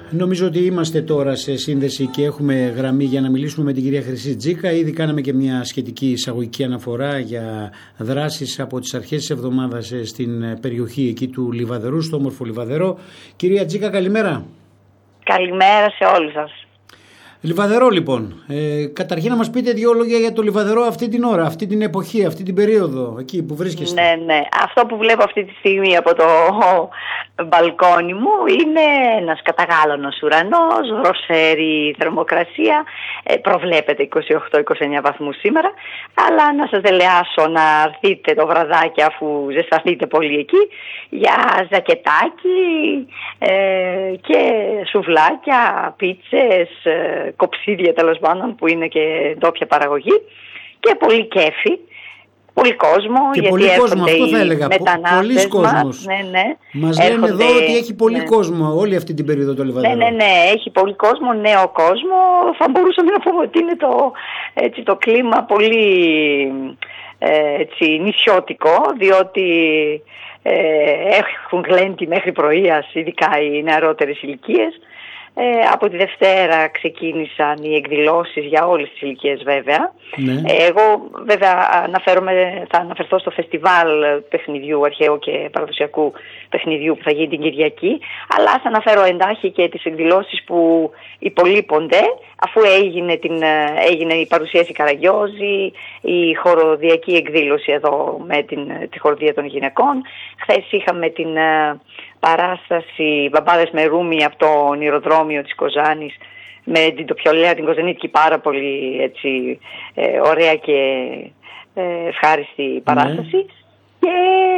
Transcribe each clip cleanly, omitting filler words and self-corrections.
Νομίζω ότι είμαστε τώρα σε σύνδεση και έχουμε γραμμή για να μιλήσουμε με την κυρία Χρυσή Τζίκα. Ήδη κάναμε και μια σχετική εισαγωγική αναφορά για δράσεις από τις αρχές της εβδομάδας στην περιοχή εκεί του Λιβαδερού, στο όμορφο Λιβαδερό. Κυρία Τζίκα, καλημέρα. Καλημέρα σε όλους σας. Λιβαδερό λοιπόν. Καταρχήν να μας πείτε δύο λόγια για το Λιβαδερό αυτή την ώρα, αυτή την εποχή, αυτή την περίοδο, εκεί που βρίσκεστε. Ναι. Αυτό που βλέπω αυτή τη στιγμή από το μπαλκόνι μου είναι ένας καταγάλωνος ουρανός, δροσερή θερμοκρασία, προβλέπεται 28-29 βαθμούς σήμερα, αλλά να σας δελεάσω να έρθετε το βραδάκι αφού ζεσταθείτε πολύ εκεί, για ζακετάκι και σουβλάκια, πίτσες, κοψίδια τέλος πάντων που είναι και ντόπια παραγωγή και πολύ κέφι, πολύ κόσμο, και γιατί πολύ κόσμο, αυτό θα οι έλεγα, μετανάστες μας. Ναι. Μας λένε εδώ ότι έχει πολύ κόσμο όλη αυτή την περίοδο το Λιβαδερό. Ναι, έχει πολύ κόσμο, νέο κόσμο. Θα μπορούσαμε να πούμε ότι είναι το κλίμα πολύ νησιώτικο, διότι έχουν γλέντι μέχρι πρωίας, ειδικά οι νεαρότερες ηλικίες. Από τη Δευτέρα ξεκίνησαν οι εκδηλώσεις για όλες τις ηλικίες βέβαια. Ναι. Εγώ βέβαια θα αναφερθώ στο φεστιβάλ παιχνιδιού, αρχαίου και παραδοσιακού παιχνιδιού που θα γίνει την Κυριακή, αλλά ας αναφέρω εντάχει και τις εκδηλώσεις που υπολείπονται, αφού έγινε η παρουσίαση Καραγκιόζη, η χοροδιακή εκδήλωση εδώ με τη χοροδία των γυναικών. Χθες είχαμε την παράσταση Μπαμπάδες με Ρούμι από το ονειροδρόμιο της Κοζάνης με την τοπιολέα την Κοζανίτικη, πάρα πολύ έτσι, ωραία και ευχάριστη παράσταση. Και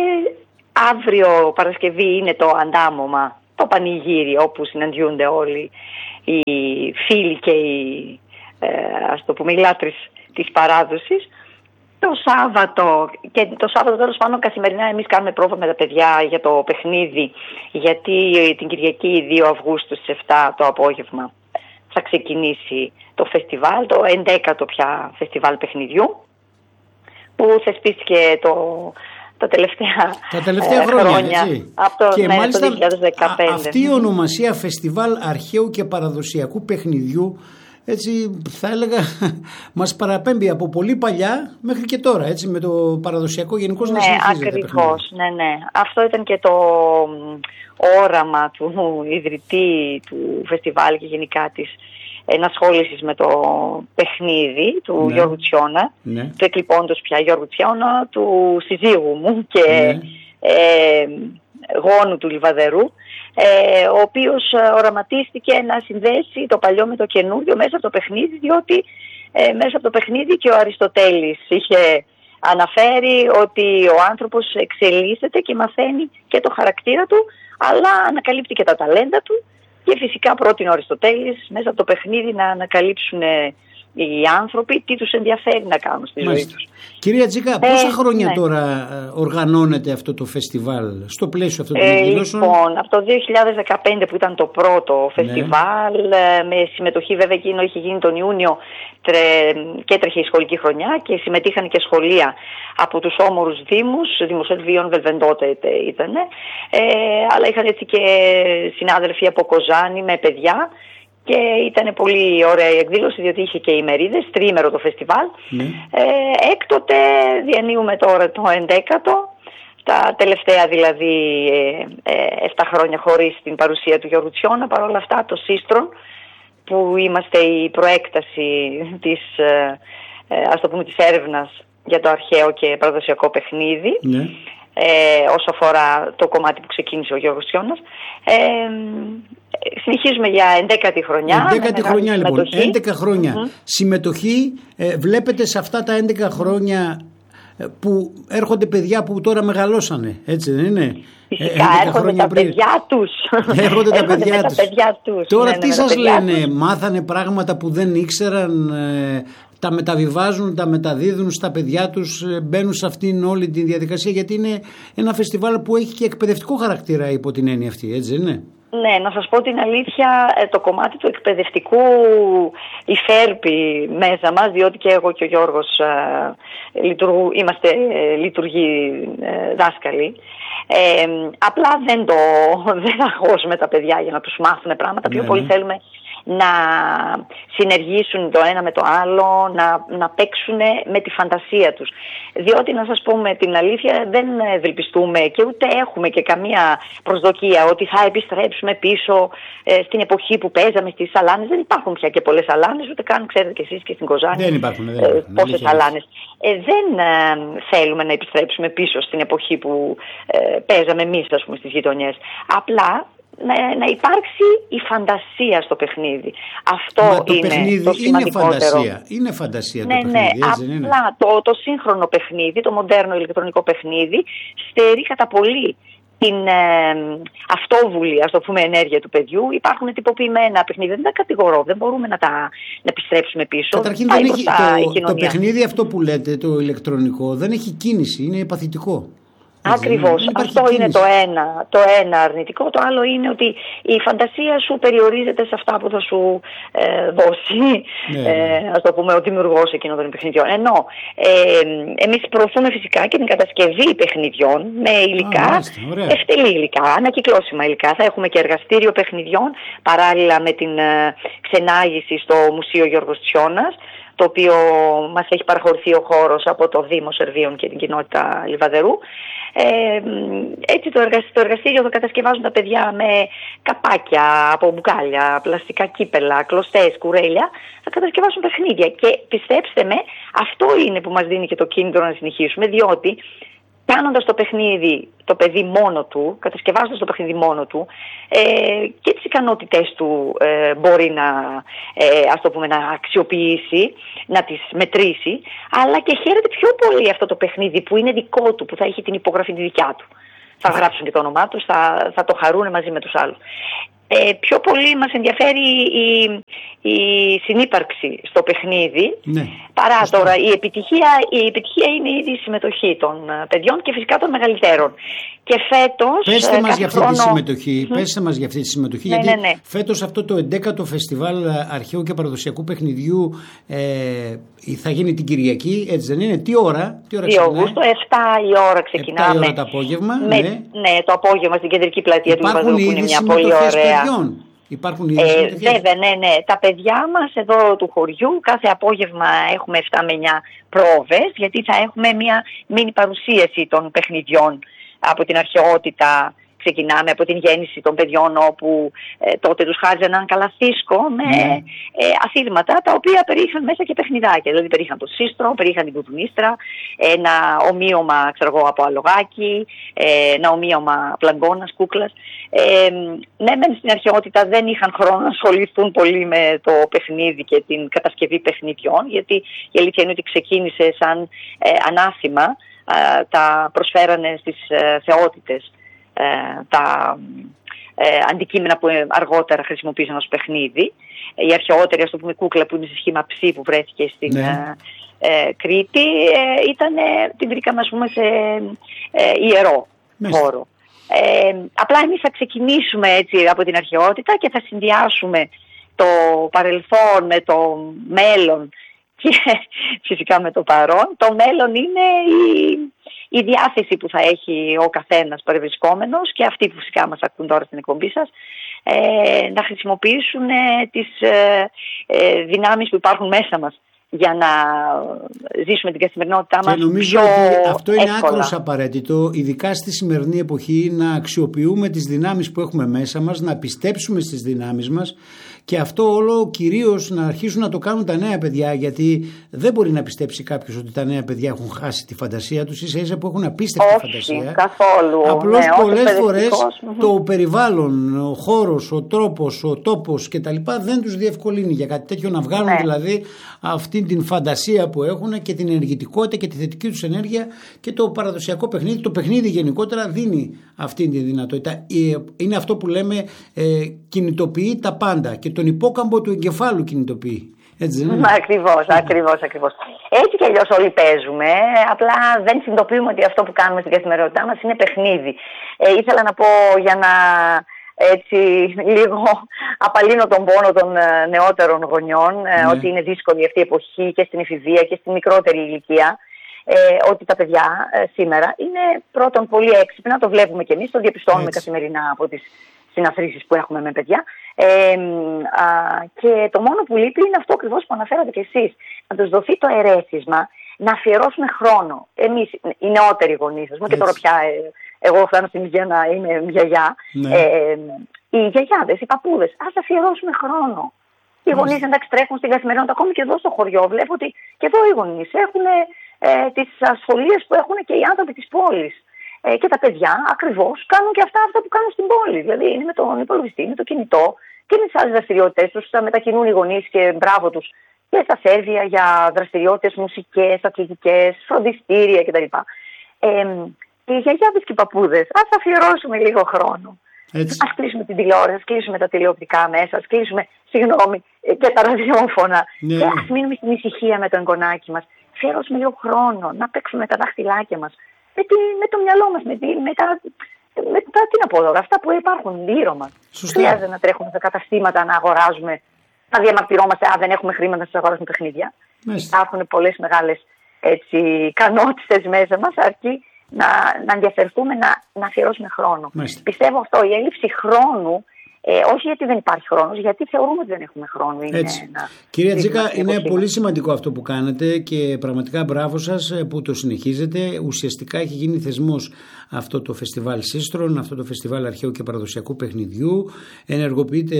αύριο Παρασκευή είναι το αντάμωμα, το πανηγύρι, όπου συναντιούνται όλοι οι φίλοι και οι λάτρεις της παράδοσης. Το Σάββατο τέλος πάντων καθημερινά εμείς κάνουμε πρόβα με τα παιδιά για το παιχνίδι, γιατί την Κυριακή 2 Αυγούστου στις 7 το απόγευμα θα ξεκινήσει το φεστιβάλ, το 11ο πια φεστιβάλ παιχνιδιού, που θεσπίστηκε τα τελευταία χρόνια έτσι. Και μάλιστα το 2015. Αυτή η ονομασία φεστιβάλ αρχαίου και παραδοσιακού παιχνιδιού, έτσι θα έλεγα, μας παραπέμπει από πολύ παλιά μέχρι και τώρα, έτσι, με το παραδοσιακό γενικώς να συνεχίζεται. Ακριβώς, ναι. Αυτό ήταν και το όραμα του ιδρυτή του φεστιβάλ και γενικά της ενασχόλησης με το παιχνίδι του Γιώργου Τσιώνα, του εκλειπώντος πια Γιώργου Τσιώνα, του συζύγου μου και γόνου του Λιβαδερού, ο οποίος οραματίστηκε να συνδέσει το παλιό με το καινούριο μέσα από το παιχνίδι, διότι μέσα από το παιχνίδι και ο Αριστοτέλης είχε αναφέρει ότι ο άνθρωπος εξελίσσεται και μαθαίνει και το χαρακτήρα του, αλλά ανακαλύπτει και τα ταλέντα του, και φυσικά πρότεινε ο Αριστοτέλης μέσα από το παιχνίδι να ανακαλύψουν οι άνθρωποι τι τους ενδιαφέρει να κάνουν στη ζωή τους. Κυρία Τζίκα, πόσα χρόνια τώρα οργανώνεται αυτό το φεστιβάλ στο πλαίσιο αυτών των εκδηλώσεων? Λοιπόν, από το 2015 που ήταν το πρώτο φεστιβάλ, με συμμετοχή βέβαια, εκείνο είχε γίνει τον Ιούνιο και έτρεχε η σχολική χρονιά και συμμετείχαν και σχολεία από τους όμορους δήμους, Δημοσίου Βίων Βελβεντότε ήταν, αλλά είχαν έτσι και συνάδελφοι από Κοζάνη με παιδιά. Και ήταν πολύ ωραία η εκδήλωση, διότι είχε και ημερίδες, τριήμερο το φεστιβάλ. Έκτοτε διανύουμε τώρα το 11ο, τα τελευταία δηλαδή 7 χρόνια χωρίς την παρουσία του Γιώργου Τσιώνα. Παρ' όλα αυτά το Σύστρον, που είμαστε η προέκταση της, της έρευνας για το αρχαίο και παραδοσιακό παιχνίδι, όσο αφορά το κομμάτι που ξεκίνησε ο Γιώργος Τσιώνας, συνεχίζουμε για 11η χρονιά. 11η χρονιά λοιπόν, 11 χρόνια συμμετοχή. Βλέπετε σε αυτά τα 11 χρόνια που έρχονται παιδιά που τώρα μεγαλώσανε, έτσι δεν είναι? Φυσικά έρχονται τα παιδιά τους. Έρχονται τα παιδιά τους. Τώρα τι σας λένε, μάθανε πράγματα που δεν ήξεραν, τα μεταβιβάζουν, τα μεταδίδουν στα παιδιά τους, μπαίνουν σε αυτήν όλη τη διαδικασία, γιατί είναι ένα φεστιβάλ που έχει και εκπαιδευτικό χαρακτήρα υπό την έννοια αυτή, έτσι δεν είναι? Ναι, να σας πω την αλήθεια, το κομμάτι του εκπαιδευτικού υφέρπει μέσα μας, διότι και εγώ και ο Γιώργος είμαστε λειτουργοί δάσκαλοι. Απλά δεν αγχώσουμε τα παιδιά για να τους μάθουμε πράγματα. Πιο πολύ θέλουμε να συνεργήσουν το ένα με το άλλο, να παίξουν με τη φαντασία τους. Διότι, να σας πούμε την αλήθεια, δεν ευελπιστούμε και ούτε έχουμε και καμία προσδοκία ότι θα επιστρέψουμε πίσω στην εποχή που παίζαμε στις σαλάνες. Δεν υπάρχουν πια και πολλές σαλάνες, ούτε καν ξέρετε και εσείς και στην Κοζάνη δεν υπάρχουν πόσες σαλάνες. Δεν θέλουμε να επιστρέψουμε πίσω στην εποχή που παίζαμε εμείς, ας πούμε, στις γειτονιές. Απλά να υπάρξει η φαντασία στο παιχνίδι. Αυτό το είναι παιχνίδι το σημαντικότερο. Είναι φαντασία το παιχνίδι, έτσι δεν είναι? Απλά το σύγχρονο παιχνίδι, το μοντέρνο ηλεκτρονικό παιχνίδι, στερεί κατά πολύ την αυτόβουλη, ας το πούμε, ενέργεια του παιδιού. Υπάρχουν τυποποιημένα παιχνίδια, δεν τα κατηγορώ, δεν μπορούμε να επιστρέψουμε πίσω. Καταρχήν το παιχνίδι αυτό που λέτε, το ηλεκτρονικό, δεν έχει κίνηση, είναι παθητικό. Ακριβώς. Αυτό είναι το ένα αρνητικό. Το άλλο είναι ότι η φαντασία σου περιορίζεται σε αυτά που θα σου δώσει, ας το πούμε, ο δημιουργός εκείνων των παιχνιδιών. Ενώ εμείς προωθούμε φυσικά και την κατασκευή παιχνιδιών με υλικά, ευτελή υλικά, ανακυκλώσιμα υλικά. Θα έχουμε και εργαστήριο παιχνιδιών παράλληλα με την ξενάγηση στο Μουσείο Γιώργος Τσιώνας, το οποίο μας έχει παραχωρηθεί ο χώρος από το Δήμο Σερβίων και την κοινότητα Λιβαδερού. Έτσι το εργαστήριο θα κατασκευάζουν τα παιδιά με καπάκια από μπουκάλια, πλαστικά κύπελα, κλωστές, κουρέλια, θα κατασκευάσουν παιχνίδια. Και πιστέψτε με, αυτό είναι που μας δίνει και το κίνητρο να συνεχίσουμε, διότι κάνοντας το παιχνίδι το παιδί μόνο του, κατασκευάζοντας το παιχνίδι μόνο του, και τις ικανότητες του μπορεί ας το πούμε, να αξιοποιήσει, να τις μετρήσει, αλλά και χαίρεται πιο πολύ αυτό το παιχνίδι που είναι δικό του, που θα έχει την υπογραφή τη δικιά του. Θα γράψουν και το όνομά τους, θα το χαρούν μαζί με τους άλλους. Πιο πολύ μας ενδιαφέρει η συνύπαρξη στο παιχνίδι, παρά τώρα η επιτυχία είναι ήδη η συμμετοχή των παιδιών και φυσικά των μεγαλύτερων. Και φέτος... Πέστε μας για αυτή τη συμμετοχή, γιατί φέτος αυτό το 11ο Φεστιβάλ Αρχαίου και Παραδοσιακού Παιχνιδιού θα γίνει την Κυριακή, έτσι δεν είναι? Τι ώρα 2 Αυγούστου, 7 η ώρα ξεκινάμε. 7 η ώρα το απόγευμα. Ναι, το απόγευμα στην κεντρική πλατεία του Λιβαδρού, που είναι μια πολύ ωραία. Υπάρχουν ήδη συμμετοχές? Βέβαια, ναι. Τα παιδιά μας εδώ του χωριού κάθε απόγευμα έχουμε 7 με 9 πρόβες, γιατί θα έχουμε μια μίνι παρουσίαση των παιχνιδιών από την αρχαιότητα. Ξεκινάμε από την γέννηση των παιδιών, όπου τότε τους χάριζε έναν καλαθίσκο με αθήρματα τα οποία περιείχαν μέσα και παιχνιδάκια. Δηλαδή περιείχαν το σύστρο, περιείχαν την κουτουνίστρα, ένα ομοίωμα από αλογάκι, ένα ομοίωμα πλαγκώνας, κούκλας. Ναι, μεν στην αρχαιότητα δεν είχαν χρόνο να ασχοληθούν πολύ με το παιχνίδι και την κατασκευή παιχνιδιών, γιατί η αλήθεια είναι ότι ξεκίνησε σαν ανάθημα, τα προσφέρανε στις θεότητες τα αντικείμενα που αργότερα χρησιμοποίησαν ως παιχνίδι. Η αρχαιότερη, ας το πούμε, κούκλα που είναι σε σχήμα ψή που βρέθηκε στην Κρήτη, ήταν την βρήκαμε, ας πούμε, σε ιερό χώρο. Απλά εμείς θα ξεκινήσουμε έτσι από την αρχαιότητα και θα συνδυάσουμε το παρελθόν με το μέλλον και φυσικά με το παρόν. Το μέλλον είναι η διάθεση που θα έχει ο καθένας παρευρισκόμενος και αυτοί που φυσικά μας ακούν τώρα στην εκπομπή σας, να χρησιμοποιήσουν τις δυνάμεις που υπάρχουν μέσα μας για να ζήσουμε την καθημερινότητά μας. Και νομίζω ότι αυτό είναι άκρως απαραίτητο, ειδικά στη σημερινή εποχή, να αξιοποιούμε τις δυνάμεις που έχουμε μέσα μας, να πιστέψουμε στις δυνάμεις μας. Και αυτό όλο κυρίως να αρχίσουν να το κάνουν τα νέα παιδιά, γιατί δεν μπορεί να πιστέψει κάποιος ότι τα νέα παιδιά έχουν χάσει τη φαντασία τους, ίσα-ίσα που έχουν απίστευτη φαντασία. Καθόλου. Απλώς πολλές φορές το περιβάλλον, ο χώρος, ο τρόπος, ο τόπος κτλ. Δεν τους διευκολύνει για κάτι τέτοιο, να βγάλουν δηλαδή αυτή την φαντασία που έχουν και την ενεργητικότητα και τη θετική τους ενέργεια, και το παραδοσιακό παιχνίδι, το παιχνίδι γενικότερα δίνει αυτή τη δυνατότητα. Είναι αυτό που λέμε κινητοποιεί τα πάντα και τον υπόκαμπο του εγκεφάλου κινητοποιεί. Έτσι δεν είναι? Ακριβώς. Έτσι κι αλλιώς όλοι παίζουμε, απλά δεν συνειδητοποιούμε ότι αυτό που κάνουμε στην καθημερινότητά μας είναι παιχνίδι. Ήθελα να πω, για να έτσι λίγο απαλύνω τον πόνο των νεότερων γονιών, ότι είναι δύσκολη αυτή η εποχή και στην εφηβεία και στην μικρότερη ηλικία. Ότι τα παιδιά σήμερα είναι πρώτον πολύ έξυπνα, το βλέπουμε και εμείς, το διαπιστώνουμε καθημερινά από τις συναθρήσεις που έχουμε με παιδιά. Και το μόνο που λείπει είναι αυτό ακριβώς που αναφέρατε κι εσείς, να τους δοθεί το ερέθισμα, να αφιερώσουμε χρόνο. Εμείς οι νεότεροι γονείς, και τώρα πια εγώ φτάνω στην ηλικία να είμαι γιαγιά, οι γιαγιάδες, οι παππούδες, ας αφιερώσουμε χρόνο. Οι γονείς εντάξει τρέχουν στην καθημερινότητα, ακόμη και εδώ στο χωριό βλέπω ότι και εδώ οι γονείς έχουν τις ασχολίες που έχουν και οι άνθρωποι της πόλης. Και τα παιδιά ακριβώς κάνουν και αυτά που κάνουν στην πόλη. Δηλαδή είναι με τον υπολογιστή, με το κινητό και με τις άλλες δραστηριότητες τους. Θα μετακινούν οι γονείς και μπράβο τους και στα σέρβια για δραστηριότητες μουσικές, αθλητικές, φροντιστήρια κτλ. Οι γιαγιάδες και οι παππούδες, ας αφιερώσουμε λίγο χρόνο. Ας κλείσουμε την τηλεόραση, ας κλείσουμε τα τηλεοπτικά μέσα, ας κλείσουμε, και τα ραδιόφωνα. Και ας μείνουμε στην ησυχία με το εγγονάκι μας. Αφιερώσουμε λίγο χρόνο, να παίξουμε τα δάχτυλάκια μας. Με το μυαλό μας, τι να πω τώρα, αυτά που υπάρχουν γύρω μας. Χρειάζεται να τρέχουμε στα καταστήματα να αγοράζουμε, να διαμαρτυρόμαστε αν δεν έχουμε χρήματα να σας αγοράσουμε παιχνίδια. Υπάρχουν πολλές μεγάλες ικανότητες μέσα μας, αρκεί να ενδιαφερθούμε να αφιερώσουμε χρόνο. Πιστεύω αυτό, η έλλειψη χρόνου, όχι γιατί δεν υπάρχει χρόνος, γιατί θεωρούμε ότι δεν έχουμε χρόνο. Κυρία Τζίκα, είναι πολύ σημαντικό αυτό που κάνετε και πραγματικά μπράβο σας που το συνεχίζετε. Ουσιαστικά έχει γίνει θεσμός αυτό το φεστιβάλ Σύστρων, αυτό το φεστιβάλ αρχαίου και παραδοσιακού παιχνιδιού. Ενεργοποιείται,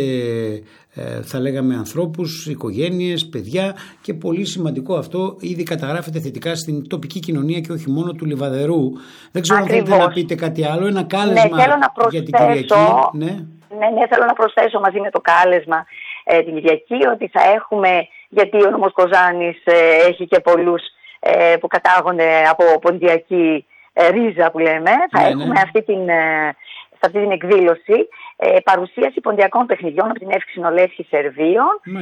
θα λέγαμε, ανθρώπους, οικογένειες, παιδιά, και πολύ σημαντικό αυτό, ήδη καταγράφεται θετικά στην τοπική κοινωνία και όχι μόνο του Λιβαδερού. Δεν ξέρω αν θέλετε να πείτε κάτι άλλο, ένα κάλεσμα για την Κυριακή. Ναι, θέλω να προσθέσω μαζί με το κάλεσμα την Κυριακή ότι θα έχουμε, γιατί ο Νομός Κοζάνης έχει και πολλούς που κατάγονται από ποντιακή ρίζα που λέμε, θα έχουμε σε αυτή την εκδήλωση παρουσίαση ποντιακών παιχνιδιών από την Εύξηνο Λέσχη Σερβίων